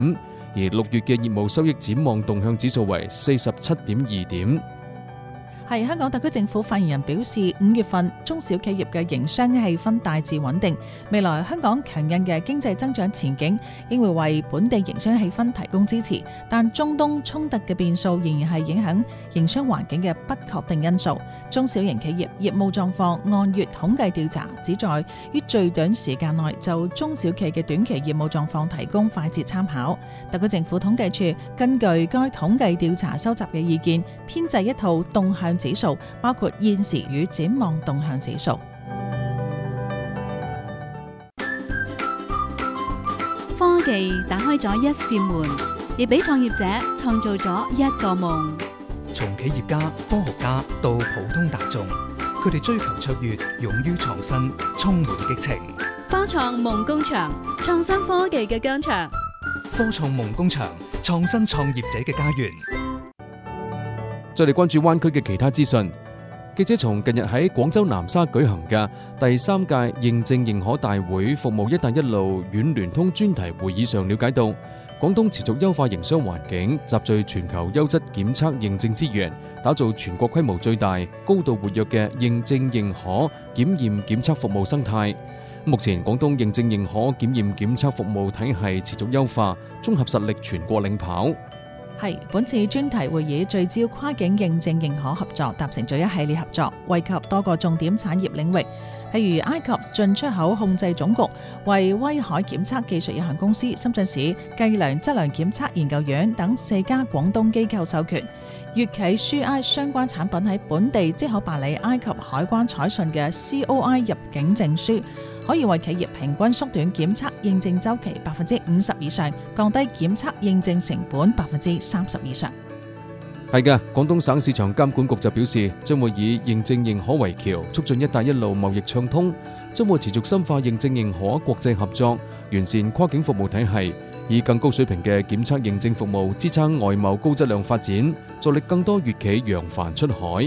而6月嘅業務收益展望動向指數為47.2點。 係香港特區政府發言人表示，5月份中小企業嘅營商氣氛大致穩定，未來香港強韌嘅經濟增長前景應會為本地營商氣氛提供支持，但中東衝突嘅變數仍然係影響營商環境嘅不確定因素。中小型企業業務狀況按月統計調查，旨在於最短時間內就中小企嘅短期業務狀況提供快捷參考。特區政府統計處根據該統計調查收集嘅意見，編製一套動向指數，包括現時與展望動向指數。 科技打開咗一扇門，亦俾創業者創造咗一個夢。 從企業家、科學家到普通大眾，佢哋追求卓越，勇於創新，充滿激情。 科創夢工場，創新科技嘅疆場。 科創夢工場，創新創業者嘅家園。 再嚟關注灣區嘅其他資訊。記者從近日喺廣州南沙舉行嘅第3屆認證認可大會服務一帶一路軟聯通專題會議上了解到，廣東持續優化營商環境，集聚全球優質檢測認證資源，打造全國規模最大、高度活躍嘅認證認可檢驗檢測服務生態。目前廣東認證認可檢驗檢測服務體系持續優化，綜合實力全國領跑。 係本次專題會議聚焦跨境認證認可合作，達成咗一系列合作，惠及多個重點產業領域。譬如埃及進出口控制總局為威海檢測技術有限公司、深圳市計量質量檢測研究院等4家廣東機構授權，粵企輸埃相關產品喺本地即可辦理埃及海關採信嘅 COI 入境證書，可以為企業平均縮短檢測認證週期50%以上，降低檢測認證成本30%以上。 係嘅，廣東省市場監管局就表示，將會以認證認可為橋，促進一帶一路貿易暢通，將會持續深化認證認可國際合作，完善跨境服務體系，以更高水平嘅檢測認證服務支撐外貿高質量發展，助力更多粵企揚帆出海。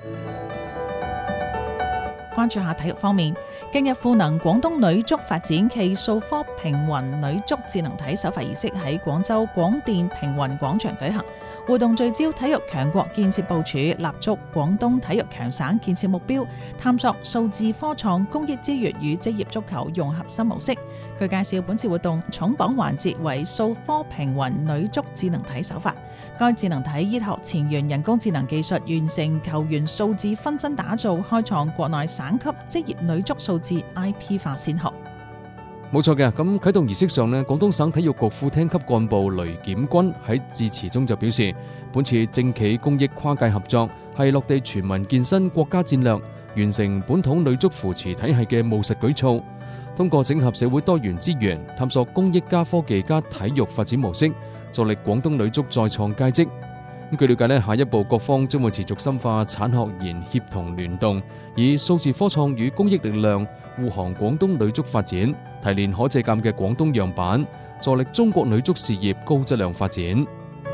關注下體育方面，近日賦能廣東女足發展暨數科平雲女足智能體首發儀式喺廣州廣電平雲廣場舉行。活動聚焦體育強國建設部署，立足廣東體育強省建設目標，探索數字科創公益資源與職業足球融合新模式。據介紹，本次活動重磅環節為數科平雲女足智能體首發。該智能體依託前沿人工智能技術，完成球員數字分身打造，開創國內省級職業女足數字 IP 化先河。 冇錯嘅，咁啟動儀式上呢，廣東省體育局副廳級幹部雷檢軍喺致辭中就表示，本次政企公益跨界合作係落地全民健身國家戰略，完成本土女足扶持體系嘅務實舉措。通過整合社會多元資源，探索公益加科技加體育發展模式，助力廣東女足再創佳績。據了解呢，下一步各方將會持續深化產學研協同聯動，以數字科創與公益力量護航廣東女足發展，提煉可借鑑嘅廣東樣板，助力中國女足事業高質量發展。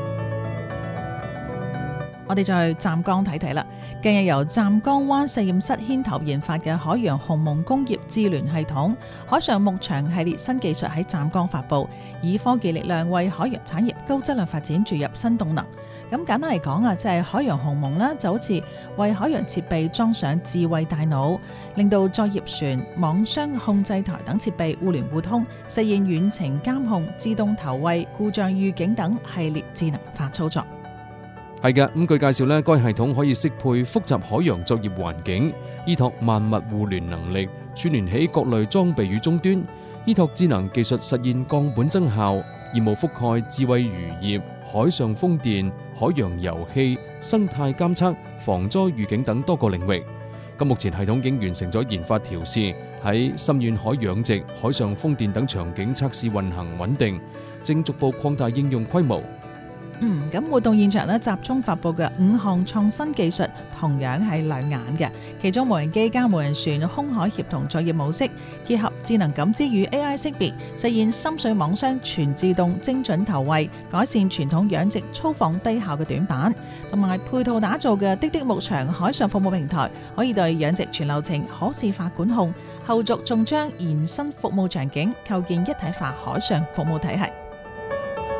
我哋再去湛江睇睇啦。近日由湛江灣實驗室牽頭研發嘅海洋鴻蒙工業智聯系統海上牧場系列新技術喺湛江發布，以科技力量為海洋產業高質量發展注入新動能。咁簡單嚟講啊，即係海洋鴻蒙啦，就好似為海洋設備裝上智慧大腦，令到作業船、網箱控制台等設備互聯互通，實現遠程監控、自動投餵、故障預警等系列智能化操作。 係嘅，據介紹呢，該系統可以適配複雜海洋作業環境，依託萬物互聯能力，串聯起各類裝備與終端，依託智能技術實現降本增效，業務覆蓋智慧漁業、海上風電、海洋油氣、生態監測、防災預警等多個領域。咁目前系統已經完成咗研發調試，喺深遠海養殖、海上風電等場景測試運行穩定，正逐步擴大應用規模。 咁活動現場咧，集中發佈嘅5項創新技術同樣係亮眼嘅，其中無人機加無人船空海協同作業模式，結合智能感知與 AI 識別，實現深水網箱全自動精準投餵，改善傳統養殖粗放低效嘅短板，同埋配套打造嘅滴滴牧場海上服務平台，可以對養殖全流程可視化管控，後續仲將延伸服務場景，構建一體化海上服務體系。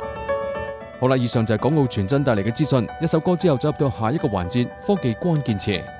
好啦，以上就係港澳傳真帶嚟嘅資訊。一首歌之後，走入到下一個環節，科技關鍵詞。